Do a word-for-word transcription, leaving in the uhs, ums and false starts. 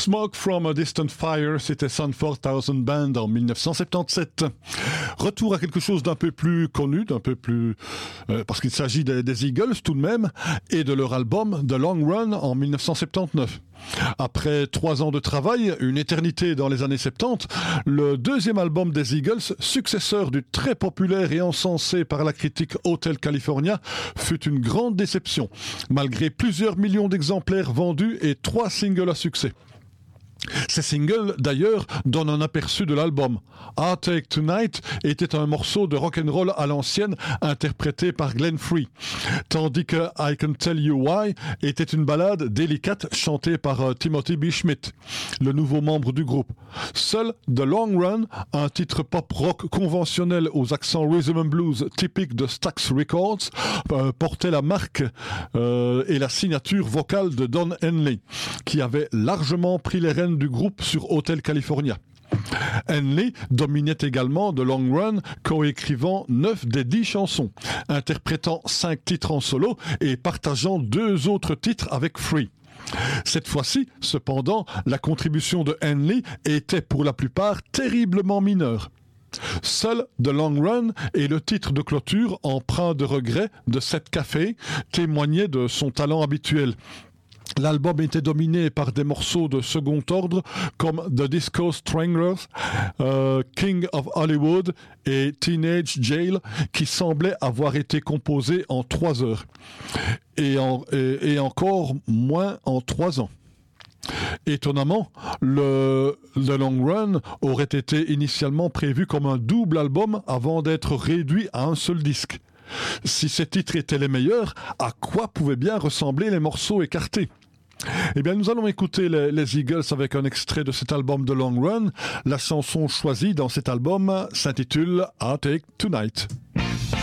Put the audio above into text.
Smoke from a Distant Fire, c'était Sanford Thousand Band en dix-neuf cent soixante-dix-sept. Retour à quelque chose d'un peu plus connu, d'un peu plus... Euh, parce qu'il s'agit des, des Eagles tout de même, et de leur album The Long Run en dix-neuf cent soixante-dix-neuf. Après trois ans de travail, une éternité dans les années soixante-dix, le deuxième album des Eagles, successeur du très populaire et encensé par la critique Hotel California, fut une grande déception, malgré plusieurs millions d'exemplaires vendus et trois singles à succès. Ces singles, d'ailleurs, donnent un aperçu de l'album. Heartache Tonight était un morceau de rock'n'roll à l'ancienne, interprété par Glenn Frey, tandis que I Can Tell You Why était une ballade délicate chantée par euh, Timothy B. Schmidt, le nouveau membre du groupe. Seul The Long Run, un titre pop-rock conventionnel aux accents rhythm and blues typiques de Stax Records, euh, portait la marque euh, et la signature vocale de Don Henley, qui avait largement pris les rênes du groupe sur Hotel California. Henley dominait également The Long Run, coécrivant neuf des dix chansons, interprétant cinq titres en solo et partageant deux autres titres avec Free. Cette fois-ci, cependant, la contribution de Henley était pour la plupart terriblement mineure. Seul The Long Run et le titre de clôture, empreint de regret, de Seth Café, témoignaient de son talent habituel. L'album était dominé par des morceaux de second ordre comme The Disco Stranglers, euh, King of Hollywood et Teenage Jail, qui semblaient avoir été composés en trois heures et, en, et, et encore moins en trois ans. Étonnamment, le The Long Run aurait été initialement prévu comme un double album avant d'être réduit à un seul disque. Si ces titres étaient les meilleurs, à quoi pouvaient bien ressembler les morceaux écartés ? Eh bien, nous allons écouter les, les Eagles avec un extrait de cet album The Long Run. La chanson choisie dans cet album s'intitule Heartache Tonight.